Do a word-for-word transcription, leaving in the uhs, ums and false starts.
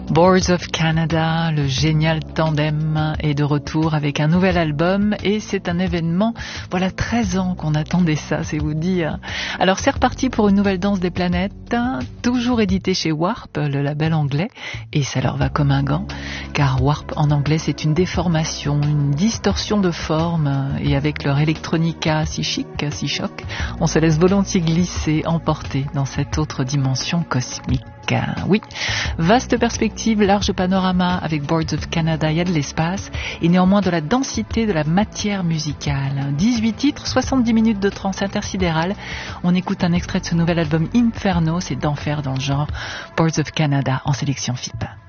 Boards of Canada, le génial tandem est de retour avec un nouvel album et c'est un événement, voilà treize ans qu'on attendait ça, c'est vous dire. Alors c'est reparti pour une nouvelle danse des planètes, toujours édité chez Warp, le label anglais, et ça leur va comme un gant, car Warp en anglais c'est une déformation, une distorsion de forme, et avec leur electronica si chic, si choc, on se laisse volontiers glisser, emporter dans cette autre dimension cosmique. Oui, vaste perspective, large panorama avec Boards of Canada, il y a de l'espace et néanmoins de la densité de la matière musicale. dix-huit titres, soixante-dix minutes de trance intersidérale. On écoute un extrait de ce nouvel album Inferno, c'est d'enfer dans le genre. Boards of Canada en sélection F I P.